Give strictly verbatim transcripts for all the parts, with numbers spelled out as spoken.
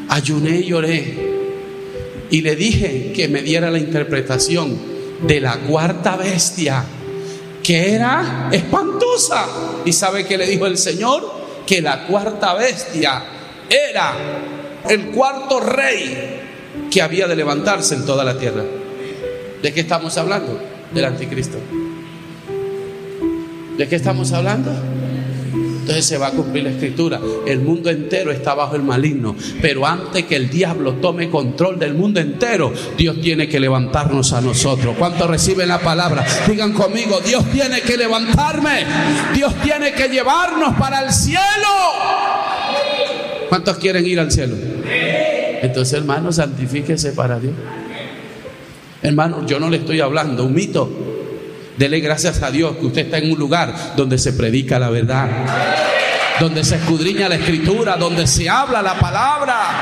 ayuné y lloré y le dije que me diera la interpretación de la cuarta bestia, que era espantosa. ¿Y sabe qué le dijo el Señor? Que la cuarta bestia era el cuarto rey que había de levantarse en toda la tierra. ¿De qué estamos hablando? Del anticristo. ¿De qué estamos hablando? Entonces se va a cumplir la escritura. El mundo entero está bajo el maligno, pero antes que el diablo tome control del mundo entero, Dios tiene que levantarnos a nosotros. ¿Cuántos reciben la palabra? Digan conmigo: Dios tiene que levantarme. Dios tiene que llevarnos para el cielo. ¿Cuántos quieren ir al cielo? Entonces, hermano, santifíquese para Dios. Hermano, yo no le estoy hablando un mito. Dele gracias a Dios que usted está en un lugar donde se predica la verdad, donde se escudriña la escritura, donde se habla la palabra,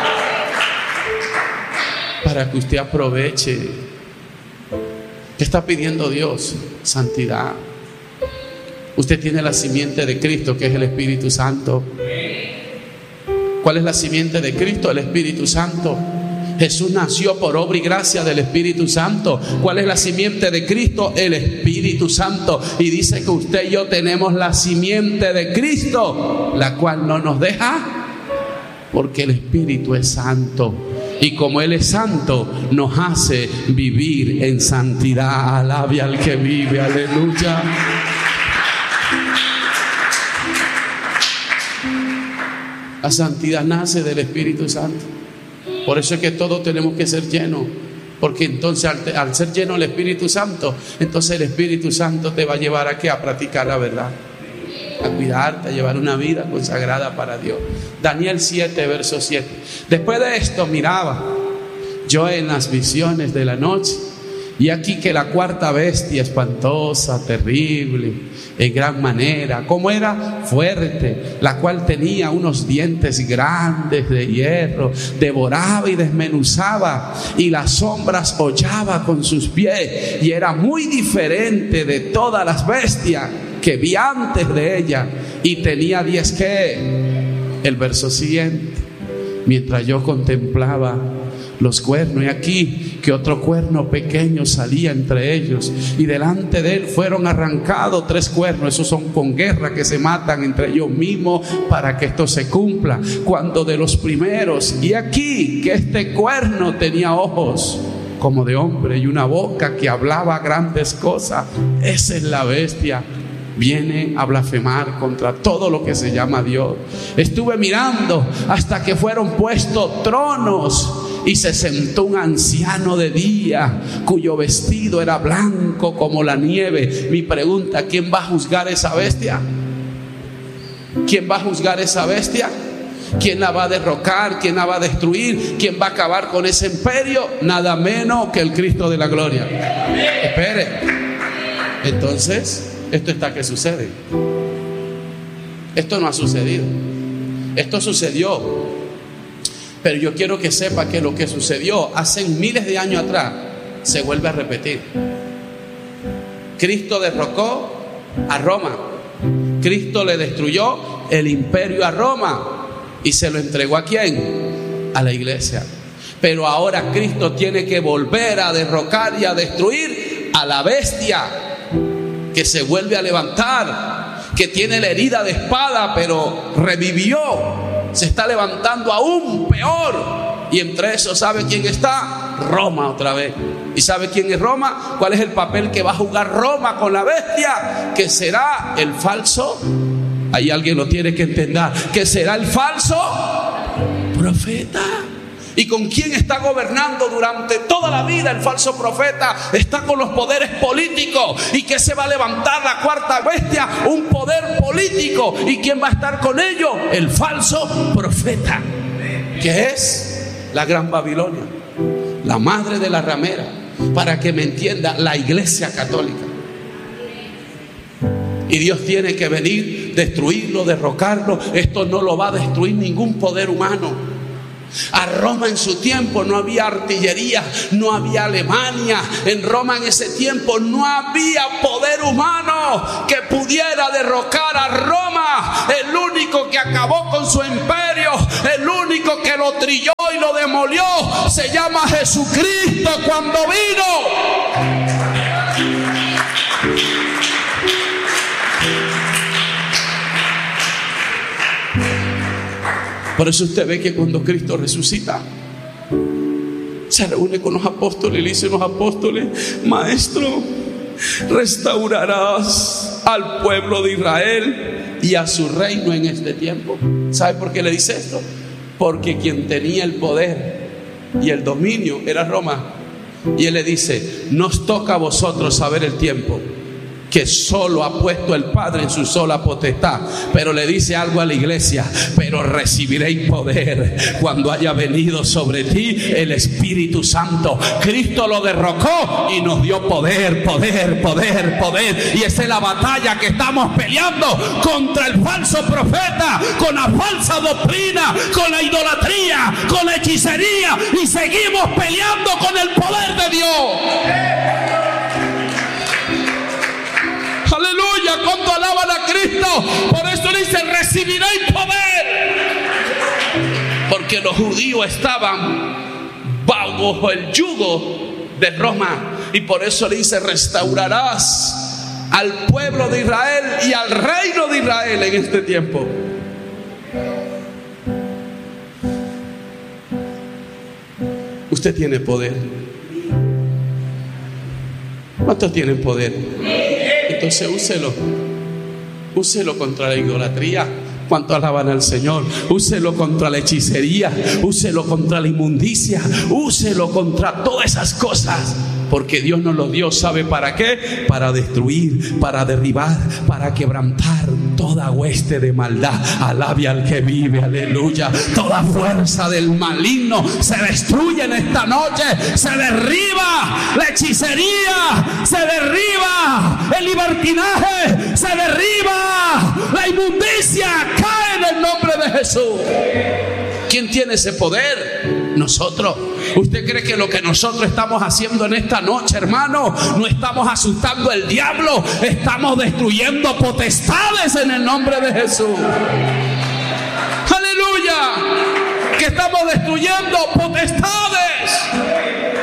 para que usted aproveche. ¿Qué está pidiendo Dios? Santidad. Usted tiene la simiente de Cristo, que es el Espíritu Santo. ¿Cuál es la simiente de Cristo? El Espíritu Santo. Jesús nació por obra y gracia del Espíritu Santo. ¿Cuál es la simiente de Cristo? El Espíritu Santo. Y dice que usted y yo tenemos la simiente de Cristo, la cual no nos deja, porque el Espíritu es santo. Y como Él es santo, nos hace vivir en santidad. Alabe al que vive, aleluya. La santidad nace del Espíritu Santo. Por eso es que todos tenemos que ser llenos, porque entonces al, al ser lleno del Espíritu Santo, entonces el Espíritu Santo te va a llevar a qué? A practicar la verdad, a cuidarte, a llevar una vida consagrada para Dios. Daniel siete, verso siete. Después de esto miraba yo en las visiones de la noche, y aquí que la cuarta bestia, espantosa, terrible, en gran manera, como era fuerte, la cual tenía unos dientes grandes de hierro, devoraba y desmenuzaba, y las sombras hollaba con sus pies, y era muy diferente de todas las bestias que vi antes de ella, y tenía diez que, el verso siguiente, mientras yo contemplaba los cuernos, y aquí que otro cuerno pequeño salía entre ellos, y delante de él fueron arrancados tres cuernos. Esos son con guerra, que se matan entre ellos mismos para que esto se cumpla. Cuando de los primeros, y aquí que este cuerno tenía ojos como de hombre y una boca que hablaba grandes cosas. Esa es la bestia. Viene a blasfemar contra todo lo que se llama Dios. Estuve mirando hasta que fueron puestos tronos, y se sentó un anciano de día, cuyo vestido era blanco como la nieve. Mi pregunta: ¿quién va a juzgar esa bestia? ¿Quién va a juzgar esa bestia? ¿Quién la va a derrocar? ¿Quién la va a destruir? ¿Quién va a acabar con ese imperio? Nada menos que el Cristo de la gloria. Espere. Entonces, esto está que sucede. Esto no ha sucedido. Esto sucedió. Pero yo quiero que sepa que lo que sucedió hace miles de años atrás se vuelve a repetir. Cristo derrocó a Roma. Cristo le destruyó el imperio a Roma y se lo entregó ¿a quién? A la iglesia. Pero ahora Cristo tiene que volver a derrocar y a destruir a la bestia que se vuelve a levantar, que tiene la herida de espada, pero revivió. Se está levantando aún peor. Y entre eso, ¿sabe quién está? Roma otra vez. ¿Y sabe quién es Roma? ¿Cuál es el papel que va a jugar Roma con la bestia? Que será el falso. Ahí alguien lo tiene que entender. Que será el falso profeta. ¿Y con quién está gobernando durante toda la vida el falso profeta? Está con los poderes políticos. ¿Y qué se va a levantar la cuarta bestia? Un poder político. ¿Y quién va a estar con ellos? El falso profeta, que es la gran Babilonia, la madre de la ramera. Para que me entienda, la iglesia católica. Y Dios tiene que venir, destruirlo, derrocarlo. Esto no lo va a destruir ningún poder humano. A Roma en su tiempo no había artillería, no había Alemania. En Roma en ese tiempo no había poder humano que pudiera derrocar a Roma. El único que acabó con su imperio, el único que lo trilló y lo demolió. Se llama Jesucristo cuando vino. Por eso usted ve que cuando Cristo resucita, se reúne con los apóstoles y le dicen los apóstoles: Maestro, restaurarás al pueblo de Israel y a su reino en este tiempo. ¿Sabe por qué le dice esto? Porque quien tenía el poder y el dominio era Roma. Y él le dice: nos toca a vosotros saber el tiempo que solo ha puesto el Padre en su sola potestad. Pero le dice algo a la iglesia: pero recibiréis poder cuando haya venido sobre ti el Espíritu Santo. Cristo lo derrocó y nos dio poder, poder, poder, poder. Y esa es la batalla que estamos peleando contra el falso profeta, con la falsa doctrina, con la idolatría, con la hechicería, y seguimos peleando con el poder de Dios. Aleluya, cuando alaban a Cristo. Por eso dice: recibiréis poder. Porque los judíos estaban bajo el yugo de Roma. Y por eso le dice: restaurarás al pueblo de Israel y al reino de Israel en este tiempo. Usted tiene poder. ¿Cuántos tienen poder? Entonces úselo. Úselo contra la idolatría. ¿Cuánto alaban al Señor? Úselo contra la hechicería. Úselo contra la inmundicia. Úselo contra todas esas cosas. Porque Dios nos lo dio, ¿sabe para qué? Para destruir, para derribar, para quebrantar toda hueste de maldad. Alabe al que vive, aleluya. Toda fuerza del maligno se destruye en esta noche. Se derriba la hechicería, se derriba el libertinaje, se derriba la inmundicia. Cae en el nombre de Jesús. ¿Quién tiene ese poder? Nosotros. ¿Usted cree que lo que nosotros estamos haciendo en esta noche, hermano, no estamos asustando al diablo? Estamos destruyendo potestades en el nombre de Jesús. Aleluya. Que estamos destruyendo potestades.